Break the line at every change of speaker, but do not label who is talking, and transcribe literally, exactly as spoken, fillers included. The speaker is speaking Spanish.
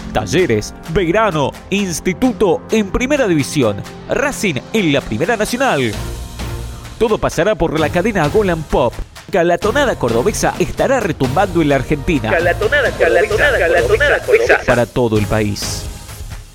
Talleres, Belgrano, Instituto en Primera División, Racing en la Primera Nacional. Todo pasará por la cadena Golan Pop. Calatonada Cordobesa estará retumbando en la Argentina.
Calatonada, calatonada, calatonada, cordobesa.
Para todo el país.